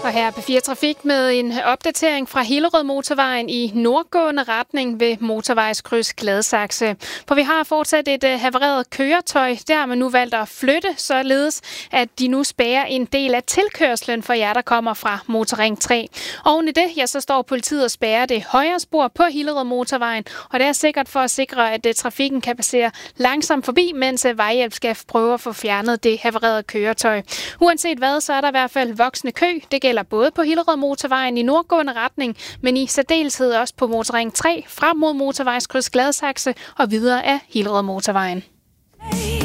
Og her er P4 Trafik med en opdatering fra Hillerød Motorvejen i nordgående retning ved motorvejskryds Gladsaxe. For vi har fortsat et havareret køretøj. Der har man nu valgt at flytte, således at de nu spærrer en del af tilkørslen for jer, der kommer fra Motorring 3. Oven i det, ja, så står politiet og spærrer det højre spor på Hillerød Motorvejen. Og det er sikkert for at sikre, at trafikken kan passere langsomt forbi, mens vejhjælp skal prøve at få fjernet det havarerede køretøj. Uanset hvad, så er der i hvert fald voksende kø. Det gælder både på Hillerød Motorvejen i nordgående retning, men i særdeleshed også på Motorring 3 frem mod motorvejskryds Gladsaxe og videre af Hillerød Motorvejen.